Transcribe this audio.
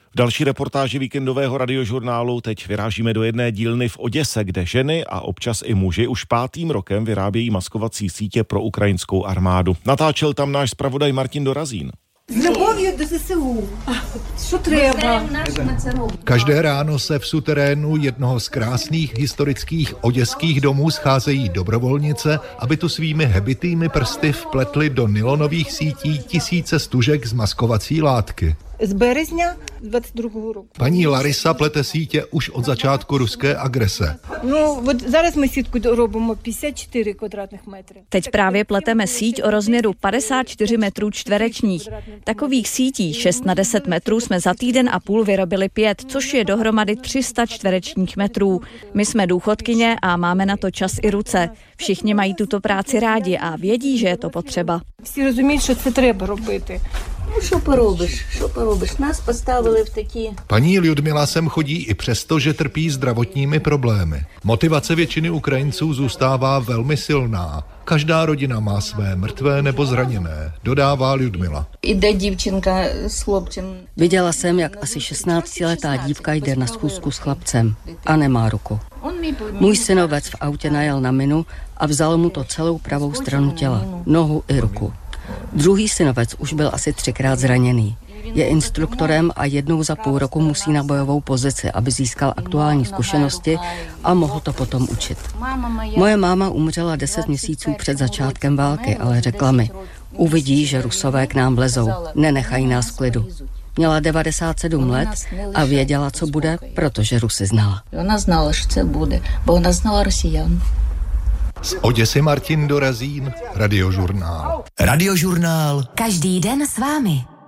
V další reportáži víkendového radiožurnálu teď vyrážíme do jedné dílny v Oděse, kde ženy a občas i muži už 5. rokem vyrábějí maskovací sítě pro ukrajinskou armádu. Natáčel tam náš zpravodaj Martin Dorazín. С любов'ю до ЗСУ. Що треба? Každé ráno se v suterénu jednoho z krásných historických oděských domů scházejí dobrovolnice, aby tu svými hebitými prsty vpletly do nylonových sítí tisíce stužek z maskovací látky. З березня 22-го року. Paní Larisa plete sítě už od začátku ruské agrese. Ну, от зараз ми сітку робимо 54 квадратних метри. Teď právě pleteme síť o rozměru 54 metrů čtverečních. Takových sítí 6 na 10 metrů jsme za týden a půl vyrobili 5, což je dohromady 300 čtverečních metrů. My jsme důchodkyně a máme na to čas i ruce. Všichni mají tuto práci rádi a vědí, že je to potřeba. Всі розуміють, що це треба робити. Що поробиш? Нас поставили в такі... Paní Ljudmila sem chodí i přesto, že trpí zdravotními problémy. Motivace většiny Ukrajinců zůstává velmi silná. Každá rodina má své mrtvé nebo zraněné, dodává Ljudmila. Jde dívčinka s chlapcem. Viděla jsem, jak asi 16letá dívka jde na schůzku s chlapcem a nemá ruku. Můj synovec v autě najel na minu a vzal mu to celou pravou stranu těla, nohu i ruku. Druhý synovec už byl asi 3krát zraněný. Je instruktorem a jednou za půl roku musí na bojovou pozici, aby získal aktuální zkušenosti a mohl to potom učit. Moje máma umřela 10 měsíců před začátkem války, ale řekla mi, uvidí, že Rusové k nám vlezou, nenechají nás v klidu. Měla 97 let a věděla, co bude, protože Rusy znala. Ona znala, že to bude, bo ona znala Rusijan. Z Oděsy Martin Dorazín, Radiožurnál. Radiožurnál. Každý den s vámi.